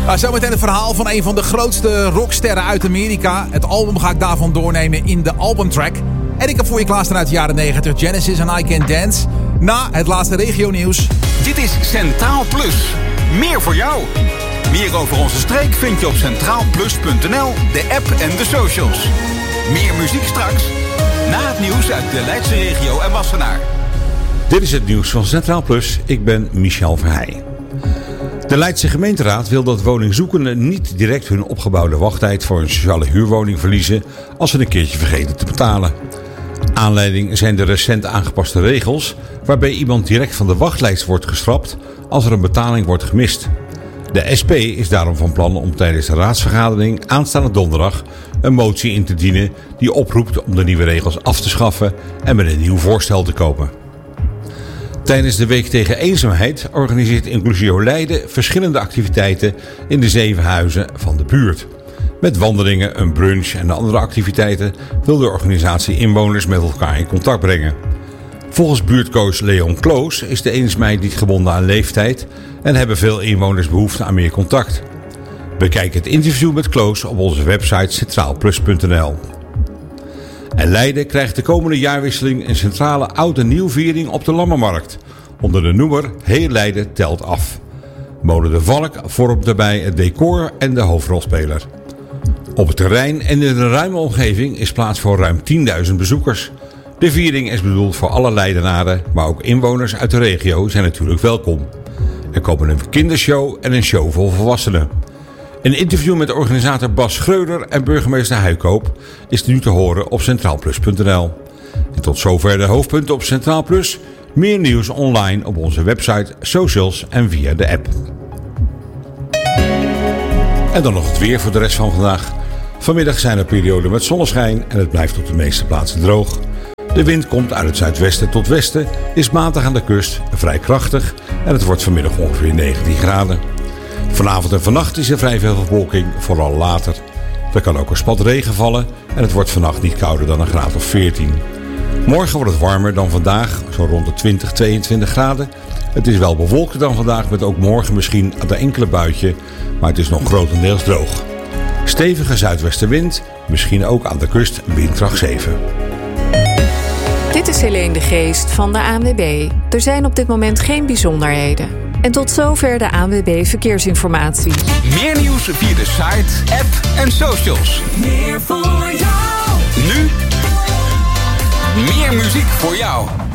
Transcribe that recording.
Zometeen het verhaal van een van de grootste rocksterren uit Amerika. Het album ga ik daarvan doornemen in de albumtrack. En ik heb voor je klaarstaan uit de jaren 90 Genesis en I Can Dance. Na het laatste regionieuws. Dit is Centraal Plus. Meer voor jou. Meer over onze streek vind je op centraalplus.nl, de app en de socials. Meer muziek straks. Na het nieuws uit de Leidse regio en Wassenaar. Dit is het nieuws van Centraal Plus. Ik ben Michel Verheij. De Leidse gemeenteraad wil dat woningzoekenden niet direct hun opgebouwde wachttijd voor een sociale huurwoning verliezen als ze een keertje vergeten te betalen. Aanleiding zijn de recent aangepaste regels waarbij iemand direct van de wachtlijst wordt geschrapt als er een betaling wordt gemist. De SP is daarom van plan om tijdens de raadsvergadering aanstaande donderdag een motie in te dienen die oproept om de nieuwe regels af te schaffen en met een nieuw voorstel te komen. Tijdens de Week tegen Eenzaamheid organiseert Inclusio Leiden verschillende activiteiten in de 7 huizen van de buurt. Met wandelingen, een brunch en andere activiteiten wil de organisatie inwoners met elkaar in contact brengen. Volgens buurtcoach Leon Kloos is de eenzaamheid niet gebonden aan leeftijd en hebben veel inwoners behoefte aan meer contact. Bekijk het interview met Kloos op onze website centraalplus.nl. En Leiden krijgt de komende jaarwisseling een centrale oud- en nieuwviering op de Lammermarkt. Onder de noemer Heel Leiden telt af. Molen de Valk vormt daarbij het decor en de hoofdrolspeler. Op het terrein en in de ruime omgeving is plaats voor ruim 10.000 bezoekers. De viering is bedoeld voor alle Leidenaren, maar ook inwoners uit de regio zijn natuurlijk welkom. Er komen een kindershow en een show voor volwassenen. Een interview met organisator Bas Schreuder en burgemeester Huikoop is nu te horen op centraalplus.nl. En tot zover de hoofdpunten op Centraal Plus. Meer nieuws online op onze website, socials en via de app. En dan nog het weer voor de rest van vandaag. Vanmiddag zijn er perioden met zonneschijn en het blijft op de meeste plaatsen droog. De wind komt uit het zuidwesten tot westen, is matig aan de kust, vrij krachtig en het wordt vanmiddag ongeveer 19 graden. Vanavond en vannacht is er vrij veel bewolking, vooral later. Er kan ook een spat regen vallen en het wordt vannacht niet kouder dan een graad of 14. Morgen wordt het warmer dan vandaag, zo rond de 20, 22 graden. Het is wel bewolkt dan vandaag met ook morgen misschien een enkele buitje, maar het is nog grotendeels droog. Stevige zuidwestenwind, misschien ook aan de kust windkracht 7. Dit is Helene de Geest van de ANWB. Er zijn op dit moment geen bijzonderheden. En tot zover de ANWB Verkeersinformatie. Meer nieuws via de site, app en socials. Meer voor jou. Nu meer muziek voor jou.